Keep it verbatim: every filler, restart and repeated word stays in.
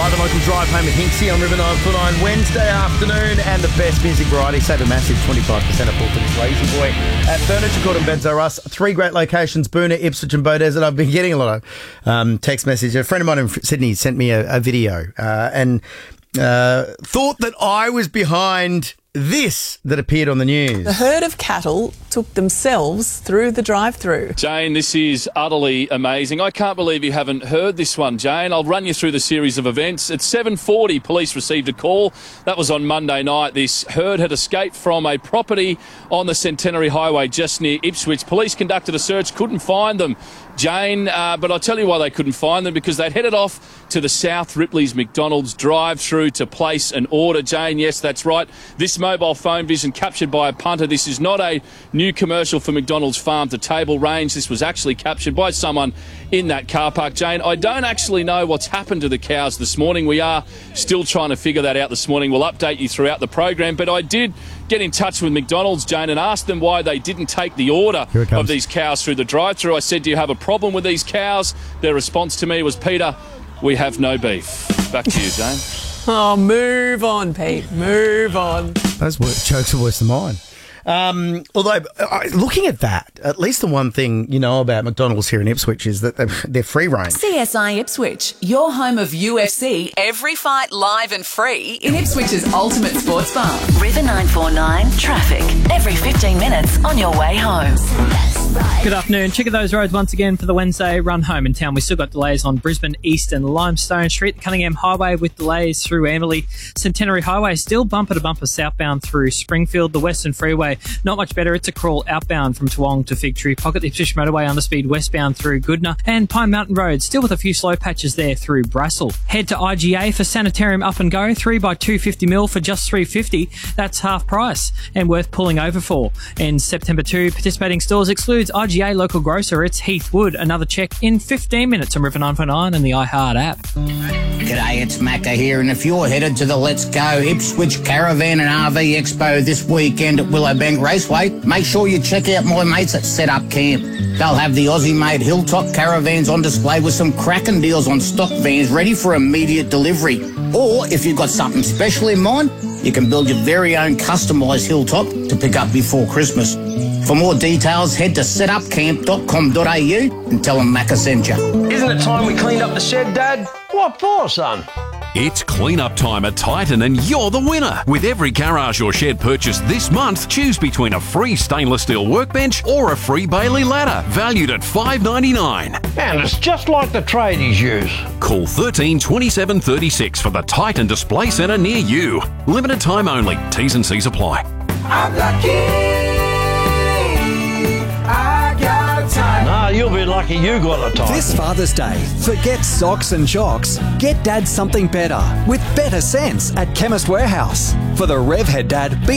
Live and local drive home with Hinksy on River nine four nine Wednesday afternoon, and the best music variety. Save a massive twenty-five percent off for this Lazy Boy at Furniture Court and Benzo Russ. Three great locations, Boona, Ipswich and Beaudesert. I've been getting a lot of um, text messages. A friend of mine in Sydney sent me a, a video uh, and uh, thought that I was behind this that appeared on the news. The herd of cattle took themselves through the drive-through. Jane, this is utterly amazing. I can't believe you haven't heard this one, Jane. I'll run you through the series of events. At seven forty, police received a call. That was on Monday night. This herd had escaped from a property on the Centenary Highway just near Ipswich. Police conducted a search, couldn't find them, Jane, uh, but I'll tell you why they couldn't find them, because they'd headed off to the South Ripley's McDonald's drive-through to place an order, Jane. Yes, that's right. This mobile phone vision captured by a punter. This is not a new commercial for McDonald's farm-to-table range. This was actually captured by someone in that car park, Jane. I don't actually know what's happened to the cows this morning. We are still trying to figure that out this morning. We'll update you throughout the program, but I did get in touch with McDonald's, Jane, and asked them why they didn't take the order of these cows through the drive-through. I said, do you have a problem with these cows? Their response to me was, Peter, we have no beef. Back to you, Jane. Oh, move on, Pete. Move on. Those words, jokes are worse than mine. Um, although, uh, looking at that, at least the one thing you know about McDonald's here in Ipswich is that they're, they're free range. C S I Ipswich, your home of U F C, every fight live and free in Ipswich's ultimate sports bar. River nine four nine, traffic, every fifteen minutes on your way home. Good afternoon. Check out those roads once again for the Wednesday run home in town. We've still got delays on Brisbane East and Limestone Street, Cunningham Highway with delays through Amberley, Centenary Highway still bumper to bumper southbound through Springfield, the Western Freeway not much better. It's a crawl outbound from Toowong to Fig Tree, Pocket, the Ipswich Motorway underspeed westbound through Goodna, and Pine Mountain Road still with a few slow patches there through Brassel. Head to I G A for Sanitarium Up and Go, three by two fifty mil for just three fifty. That's half price and worth pulling over for. In September two, participating stores excludes I G A local grocer. It's Heathwood. Another check in fifteen minutes on River nine four nine and the iHeart app. G'day, it's Macca here, and if you're headed to the Let's Go Ipswich Caravan and R V Expo this weekend at Willowbank Raceway, make sure you check out my mates at Set Up Camp. They'll have the Aussie-made Hilltop caravans on display with some cracking deals on stock vans ready for immediate delivery. Or, if you've got something special in mind, you can build your very own customised Hilltop to pick up before Christmas. For more details, head to set up camp dot com dot a u and tell them Macca sent you. Isn't it time we cleaned up the shed, Dad? What for, son? It's clean-up time at Titan and you're the winner. With every garage or shed purchased this month, choose between a free stainless steel workbench or a free Bailey ladder, valued at five ninety-nine. And it's just like the tradies use. Call thirteen twenty-seven thirty-six for the Titan Display Centre near you. Limited time only. T's and C's apply. I'm lucky. Nah, you'll be lucky you got a Titan. This Father's Day, forget socks and shocks. Get Dad something better with better sense at Chemist Warehouse. For the Rev Head Dad, be